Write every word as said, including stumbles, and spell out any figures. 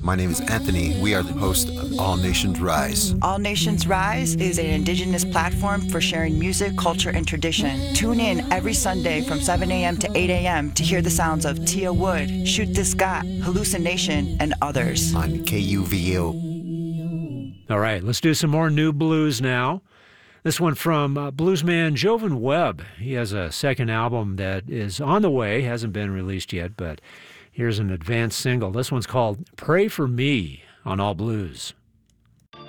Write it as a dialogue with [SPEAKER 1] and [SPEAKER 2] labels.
[SPEAKER 1] My name is Anthony. We are the host of All Nations Rise.
[SPEAKER 2] All Nations Rise is an indigenous platform for sharing music, culture, and tradition. Tune in every Sunday from seven a.m. to eight a.m. to hear the sounds of Tia Wood, Shoot This Scott, Hallucination, and others.
[SPEAKER 1] On K U V O.
[SPEAKER 3] All right, let's do some more new blues now. This one from uh, bluesman Jovan Webb. He has a second album that is on the way, hasn't been released yet, but here's an advanced single. This one's called Pray for Me on All Blues.